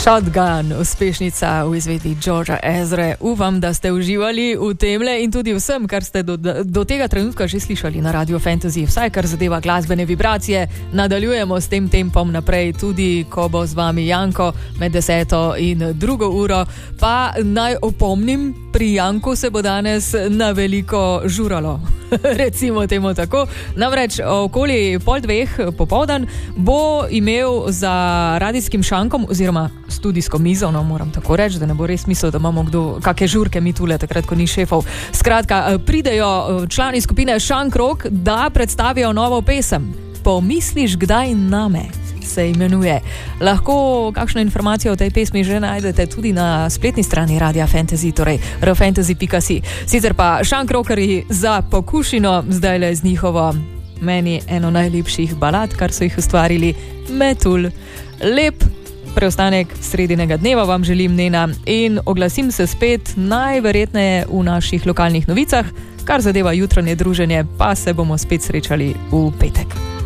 Shotgun, uspešnica v izvedbi Georgea Ezre. Upam, da ste uživali v temle in tudi vsem, kar ste do tega trenutka že slišali na Radio Fantasy. Vsaj, kar zadeva glasbene vibracije, nadaljujemo s tem tempom naprej, tudi ko bo z vami Janko med 10. in 2. uro. Pa naj opomnim, pri Janku se bo danes na veliko žuralo. Recimo temu tako. Namreč okoli 1:30 popoldan bo imel za radijskim šankom oziroma studijsko mizo, no moram tako reči, da ne bo res mislil, da imamo kdo kakšne žurke mi tule, takrat ko ni šefov. Skratka, pridejo člani skupine Šank Rock, da predstavijo novo pesem. Pomisliš kdaj name? Se imenuje. Lahko kakšno informacijo o tej pesmi že najdete tudi na spletni strani Radia Fantasy, torej rfantasy.si. Sicer pa Šank Rockerji za pokušino, zdajle z njihovo, meni eno najlepših balad, kar so jih ustvarili, Metul. Lep preostanek sredinega dneva vam želim, Nena, in oglasim se spet najverjetneje v naših lokalnih novicah, kar zadeva jutranje druženje, pa se bomo spet srečali v petek.